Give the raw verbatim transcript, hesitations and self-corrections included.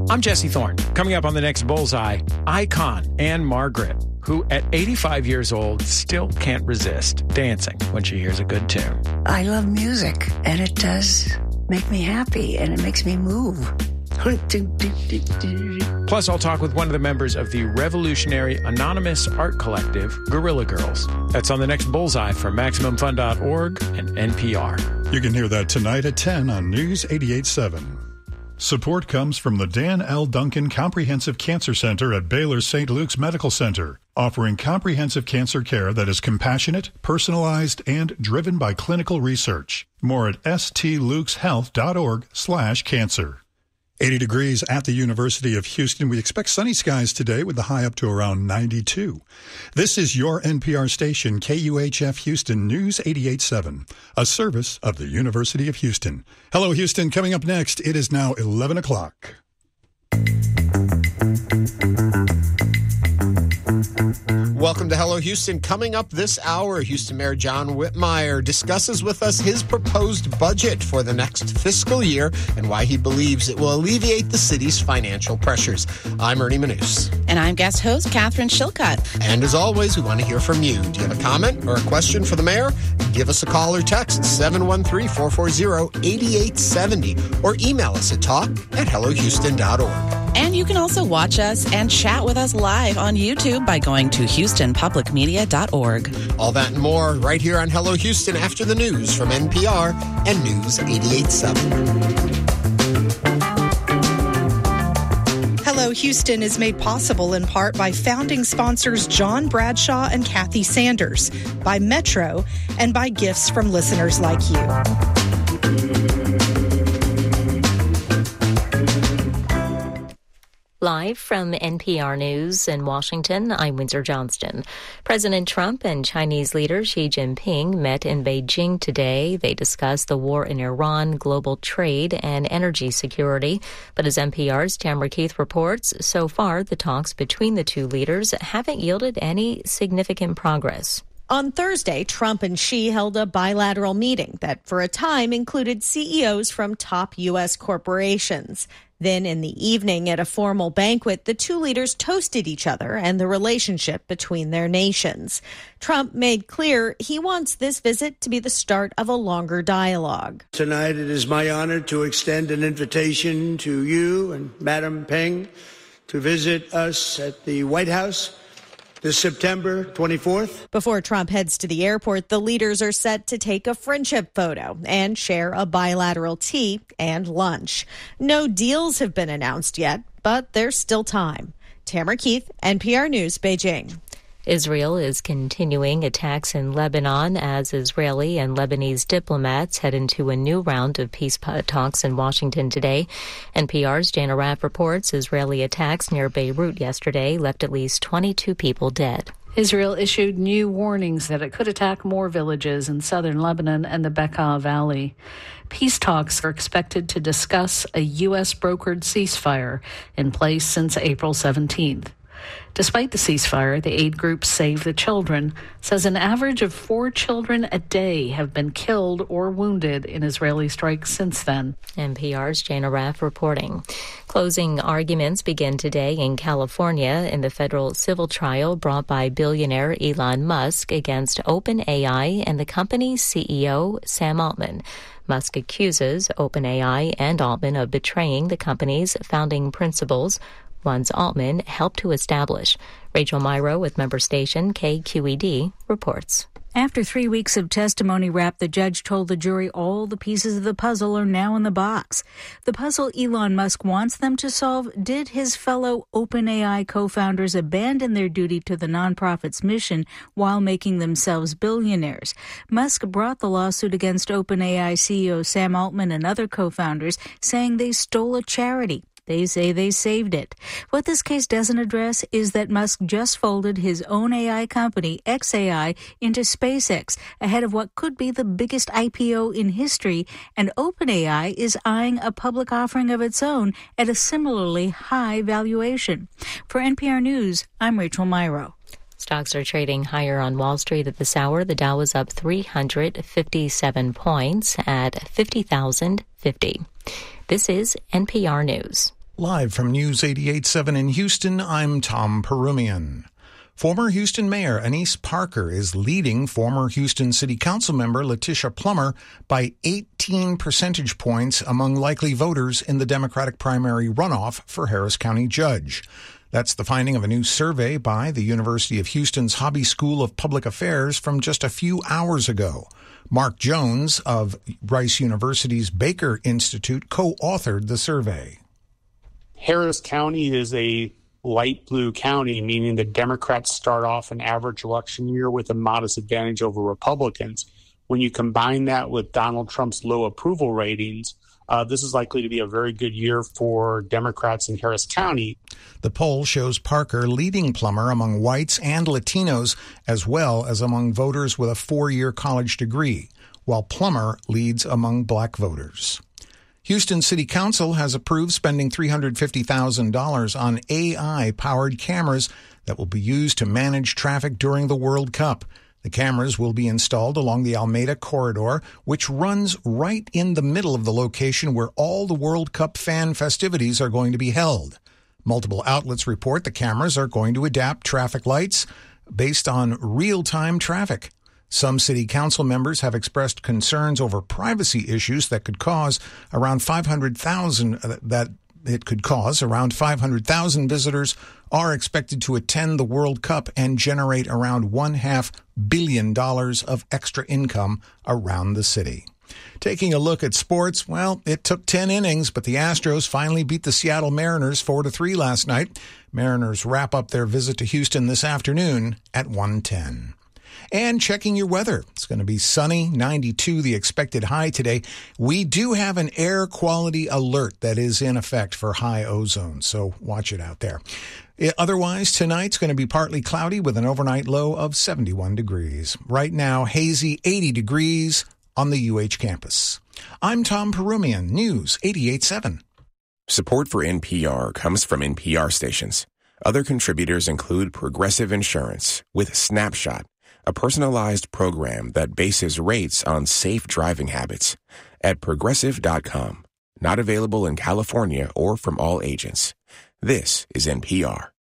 I'm Jesse Thorne. Coming up on the next Bullseye, icon Anne Margaret, who at eighty-five years old still can't resist dancing when she hears a good tune. I love music, and it does make me happy, and it makes me move. Plus, I'll talk with one of the members of the revolutionary anonymous art collective, Guerrilla Girls. That's on the next Bullseye from Maximum Fun dot org and N P R. You can hear that tonight at ten on News eighty-eight point seven. Support comes from the Dan L. Duncan Comprehensive Cancer Center at Baylor Saint Luke's Medical Center, offering comprehensive cancer care that is compassionate, personalized, and driven by clinical research. More at stlukeshealth.org slash cancer. eighty degrees at the University of Houston. We expect sunny skies today with the high up to around ninety-two. This is your N P R station, K U H F Houston News eighty-eight point seven, a service of the University of Houston. Hello, Houston. Coming up next, it is now eleven o'clock. Welcome to Hello Houston. Coming up this hour, Houston Mayor John Whitmire discusses with us his proposed budget for the next fiscal year and why he believes it will alleviate the city's financial pressures. I'm Ernie Manous. And I'm guest host Catherine Shilcutt. And as always, we want to hear from you. Do you have a comment or a question for the mayor? Give us a call or text seven one three, four four zero, eight eight seven zero or email us at talk at hello houston dot org. And you can also watch us and chat with us live on YouTube by going to houston public media dot org. All that and more right here on Hello Houston after the news from N P R and News eighty-eight point seven. Hello Houston is made possible in part by founding sponsors John Bradshaw and Kathy Sanders, by Metro, and by gifts from listeners like you. Live from N P R News in Washington, I'm Windsor Johnston. President Trump and Chinese leader Xi Jinping met in Beijing today. They discussed the war in Iran, global trade, and energy security. But as N P R's Tamara Keith reports, so far the talks between the two leaders haven't yielded any significant progress. On Thursday, Trump and Xi held a bilateral meeting that for a time included C E Os from top U S corporations. Then in the evening at a formal banquet, the two leaders toasted each other and the relationship between their nations. Trump made clear he wants this visit to be the start of a longer dialogue. Tonight it is my honor to extend an invitation to you and Madam Peng to visit us at the White House this September twenty-fourth. Before Trump heads to the airport, the leaders are set to take a friendship photo and share a bilateral tea and lunch. No deals have been announced yet, but there's still time. Tamara Keith, N P R News, Beijing. Israel is continuing attacks in Lebanon as Israeli and Lebanese diplomats head into a new round of peace talks in Washington today. N P R's Jana Raff reports Israeli attacks near Beirut yesterday left at least twenty-two people dead. Israel issued new warnings that it could attack more villages in southern Lebanon and the Bekaa Valley. Peace talks are expected to discuss a U S-brokered ceasefire in place since April seventeenth. Despite the ceasefire, the aid group Save the Children says an average of four children a day have been killed or wounded in Israeli strikes since then. N P R's Jana Raff reporting. Closing arguments begin today in California in the federal civil trial brought by billionaire Elon Musk against OpenAI and the company's C E O, Sam Altman. Musk accuses OpenAI and Altman of betraying the company's founding principles, ones Altman helped to establish. Rachel Myro with member station K Q E D reports. After three weeks of testimony wrapped, the judge told the jury all the pieces of the puzzle are now in the box. The puzzle Elon Musk wants them to solve: did his fellow OpenAI co-founders abandon their duty to the nonprofit's mission while making themselves billionaires? Musk brought the lawsuit against OpenAI C E O Sam Altman and other co-founders, saying they stole a charity. They say they saved it. What this case doesn't address is that Musk just folded his own A I company, X A I, into SpaceX ahead of what could be the biggest I P O in history, and OpenAI is eyeing a public offering of its own at a similarly high valuation. For N P R News, I'm Rachel Myro. Stocks are trading higher on Wall Street at this hour. The Dow is up three hundred fifty-seven points at fifty thousand fifty. This is N P R News. Live from News eighty-eight point seven in Houston, I'm Tom Perumian. Former Houston Mayor Annise Parker is leading former Houston City Council member Letitia Plummer by eighteen percentage points among likely voters in the Democratic primary runoff for Harris County Judge. That's the finding of a new survey by the University of Houston's Hobby School of Public Affairs from just a few hours ago. Mark Jones of Rice University's Baker Institute co-authored the survey. Harris County is a light blue county, meaning the Democrats start off an average election year with a modest advantage over Republicans. When you combine that with Donald Trump's low approval ratings, uh, this is likely to be a very good year for Democrats in Harris County. The poll shows Parker leading Plummer among whites and Latinos, as well as among voters with a four-year college degree, while Plummer leads among black voters. Houston City Council has approved spending three hundred fifty thousand dollars on A I-powered cameras that will be used to manage traffic during the World Cup. The cameras will be installed along the Almeda Corridor, which runs right in the middle of the location where all the World Cup fan festivities are going to be held. Multiple outlets report the cameras are going to adapt traffic lights based on real-time traffic. Some city council members have expressed concerns over privacy issues that could cause around five hundred thousand uh, that it could cause around five hundred thousand visitors are expected to attend the World Cup and generate around one half billion dollars of extra income around the city. Taking a look at sports, well, it took ten innings, but the Astros finally beat the Seattle Mariners four to three last night. Mariners wrap up their visit to Houston this afternoon at one ten. And checking your weather. It's going to be sunny, ninety-two, the expected high today. We do have an air quality alert that is in effect for high ozone, so watch it out there. Otherwise, tonight's going to be partly cloudy with an overnight low of seventy-one degrees. Right now, hazy eighty degrees on the U H campus. I'm Tom Perumian, News eighty-eight point seven. Support for N P R comes from N P R stations. Other contributors include Progressive Insurance with Snapshot, a personalized program that bases rates on safe driving habits, at progressive dot com. Not available in California or from all agents. This is N P R.